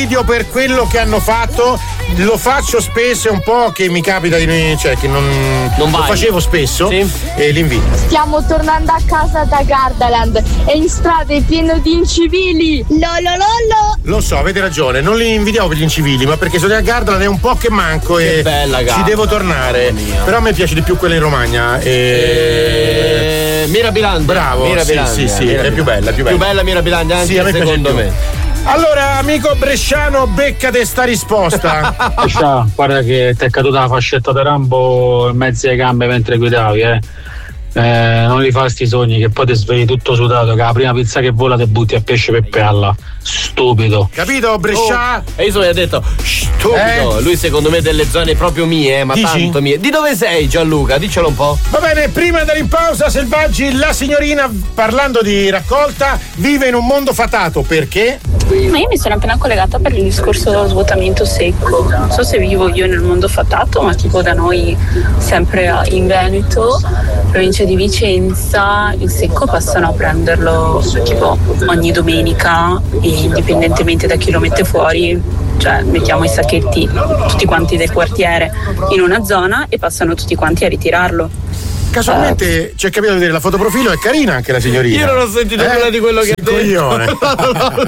invidio per quello che hanno fatto, lo faccio spesso, è un po' che mi capita di cioè che non lo facevo spesso, sì. E li invidio. Stiamo tornando a casa da Gardaland e in strada è pieno di incivili. Lo so, avete ragione, non li invidiamo per gli incivili, ma perché sono a Gardaland è un po' che manco e bella ci devo tornare. Però a me piace di più quella in Romagna. Mirabilandia. Bravo, Mirabilandia. Sì, è più bella. Più bella Mirabilandia, anche sì, secondo me. Allora, amico bresciano, beccate sta risposta. Guarda che ti è caduta la fascetta di Rambo in mezzo alle gambe mentre guidavi, non li fa sti sogni che poi ti svegli tutto sudato, che la prima pizza che vola ti butti a pesce per palla. Stupido. Capito, Brescia? E io ho detto stupido. Lui secondo me delle zone proprio mie, ma dici? Tanto mie. Di dove sei, Gianluca? Diccelo un po'. Va bene, prima di andare in pausa, Selvaggi, la signorina, parlando di raccolta, vive in un mondo fatato. Perché? Ma io mi sono appena collegata per il discorso dello svuotamento secco. Non so se vivo io nel mondo fatato, ma tipo da noi, sempre in Veneto, provincia di Vicenza, il secco passano a prenderlo tipo ogni domenica, e indipendentemente da chi lo mette fuori, cioè mettiamo i sacchetti tutti quanti del quartiere in una zona e passano tutti quanti a ritirarlo. Casualmente ci è capitato di vedere la fotoprofilo, è carina anche la signorina. Io non ho sentito nulla di quello che ha detto.